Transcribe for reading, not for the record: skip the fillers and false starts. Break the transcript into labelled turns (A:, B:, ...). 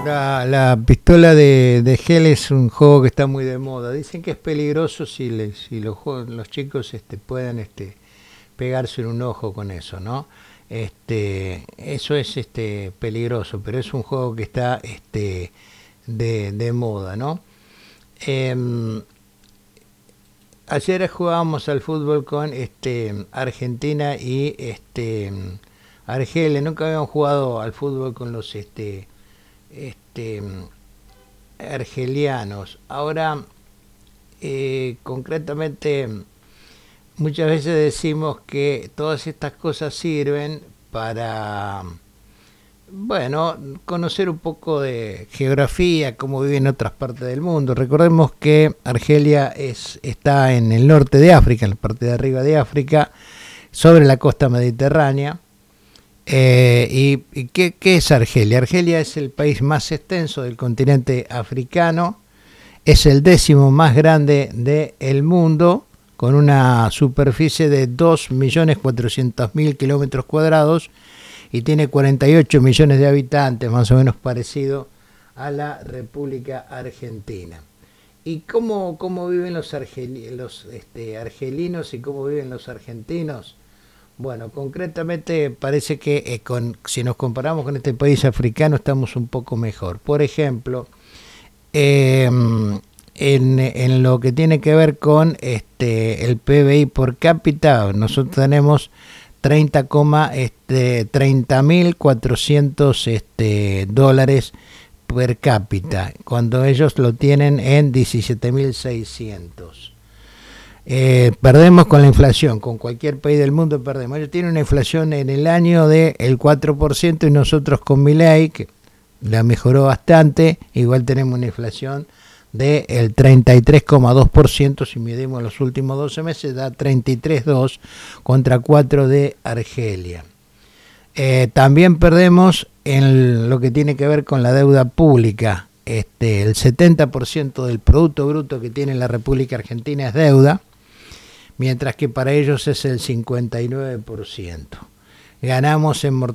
A: La pistola de gel es un juego que está muy de moda. Dicen que es peligroso si los chicos pueden pegarse en un ojo con eso, ¿no? Eso es peligroso, pero es un juego que está de moda, ¿no? Em, Ayer jugábamos al fútbol con Argentina y Argelia. Nunca habíamos jugado al fútbol con los este, argelianos. Ahora, concretamente, muchas veces decimos que todas estas cosas sirven para, bueno, conocer un poco de geografía, cómo viven en otras partes del mundo. Recordemos que Argelia está en el norte de África, en la parte de arriba de África, sobre la costa mediterránea. ¿Y qué es Argelia? Argelia es el país más extenso del continente africano, es el 10º más grande del mundo, con una superficie de 2.400.000 kilómetros cuadrados y tiene 48 millones de habitantes, más o menos parecido a la República Argentina. ¿Y cómo viven los argelinos y cómo viven los argentinos? Bueno, concretamente parece que si nos comparamos con este país africano estamos un poco mejor. Por ejemplo, en lo que tiene que ver con el PBI por cápita, nosotros tenemos 30.400 dólares per cápita, cuando ellos lo tienen en 17.600. Perdemos con la inflación, con cualquier país del mundo perdemos. Ellos tienen una inflación en el año del 4% y nosotros con Milei, que la mejoró bastante, igual tenemos una inflación del 33,2%, si medimos los últimos 12 meses da 33,2 contra 4 de Argelia. También perdemos en lo que tiene que ver con la deuda pública. El 70% del Producto Bruto que tiene la República Argentina es deuda, mientras que para ellos es el 59%. Ganamos en